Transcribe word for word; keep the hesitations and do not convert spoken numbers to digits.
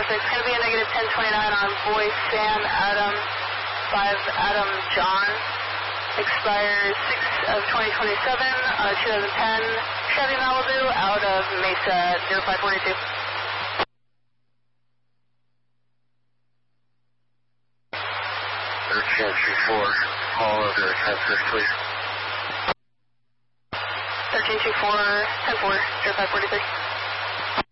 six. Going to be a negative ten twenty-nine on boy Sam Adam five Adam John. Expires six of twenty twenty-seven on a two thousand ten Chevy Malibu out of Mesa zero five four two. thirteen two four, all over ten six, please. thirteen two four, ten four, zero five four three.